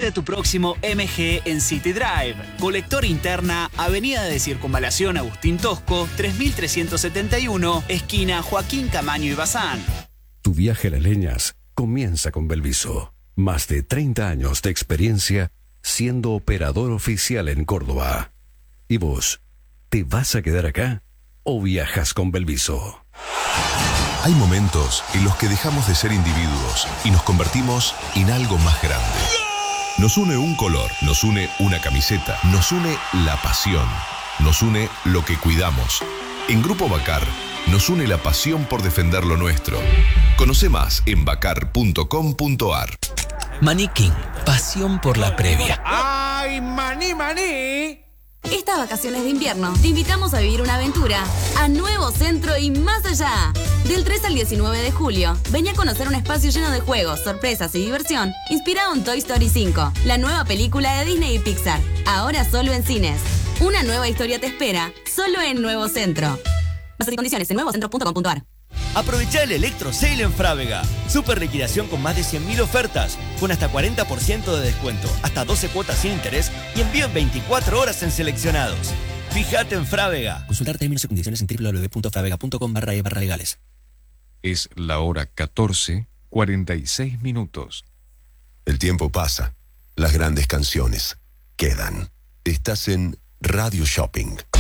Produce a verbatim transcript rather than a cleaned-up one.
Elegite tu próximo M G en City Drive. Colector interna, Avenida de Circunvalación Agustín Tosco, tres mil trescientos setenta y uno, esquina Joaquín Camaño y Bazán. Tu viaje a las leñas comienza con Belviso. Más de treinta años de experiencia siendo operador oficial en Córdoba. ¿Y vos, te vas a quedar acá o viajas con Belviso? Hay momentos en los que dejamos de ser individuos y nos convertimos en algo más grande. Nos une un color, nos une una camiseta, nos une la pasión, nos une lo que cuidamos. En Grupo Bacar nos une la pasión por defender lo nuestro. Conoce más en bacar punto com punto ar. Maní King, pasión por la previa. ¡Ay, maní, maní! Estas vacaciones de invierno te invitamos a vivir una aventura a Nuevo Centro y más allá. Del tres al diecinueve de julio, ven a conocer un espacio lleno de juegos, sorpresas y diversión inspirado en Toy Story cinco, la nueva película de Disney y Pixar, ahora solo en cines. Una nueva historia te espera, solo en Nuevo Centro. Bases y condiciones en nuevo centro punto com punto ar. Aprovecha el Electro Sale en Frávega. Super liquidación con más de cien mil ofertas, con hasta cuarenta por ciento de descuento, hasta doce cuotas sin interés y envío en veinticuatro horas en seleccionados. Fíjate en Frávega. Consultar términos y condiciones en w w w punto fravega punto com barra e barra legales. Es la hora catorce, cuarenta y seis minutos. El tiempo pasa. Las grandes canciones quedan. Estás en Radio Shopping.